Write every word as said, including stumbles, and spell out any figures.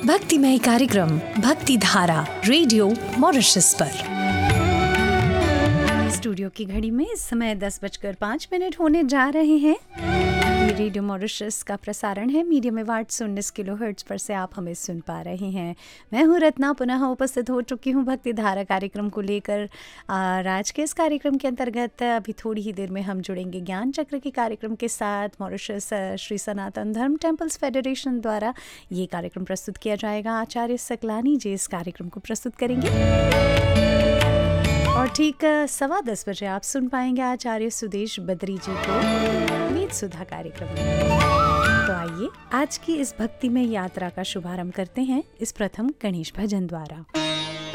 भक्तिमय कार्यक्रम भक्ति धारा रेडियो मॉरिशस पर। स्टूडियो की घड़ी में इस समय दस बजकर पाँच मिनट होने जा रहे हैं। ये रेडियो मॉरिशस का प्रसारण है। मीडियम में वाट्स उन्नीस किलो हर्ट्ज पर से आप हमें सुन पा रहे हैं। मैं हूँ रत्ना, पुनः उपस्थित हो चुकी हूँ भक्ति धारा कार्यक्रम को लेकर। और आज के इस कार्यक्रम के अंतर्गत अभी थोड़ी ही देर में हम जुड़ेंगे ज्ञान चक्र के कार्यक्रम के साथ। मॉरिशस श्री सनातन धर्म टेम्पल्स फेडरेशन द्वारा ये कार्यक्रम प्रस्तुत किया जाएगा। आचार्य सकलानी जी इस कार्यक्रम को प्रस्तुत करेंगे और ठीक सवा दस बजे आप सुन पाएंगे आचार्य सुदेश बद्री जी को वेद सुधा कार्यक्रम में। तो आइए आज की इस भक्ति में यात्रा का शुभारंभ करते हैं इस प्रथम गणेश भजन द्वारा।